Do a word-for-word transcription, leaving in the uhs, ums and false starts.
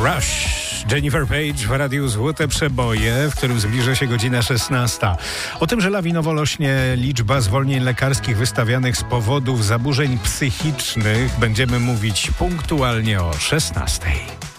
Rush. Jennifer Page w radiu Złote Przeboje, w którym zbliża się godzina szesnasta. O tym, że lawinowo rośnie liczba zwolnień lekarskich wystawianych z powodów zaburzeń psychicznych, będziemy mówić punktualnie o szesnastej.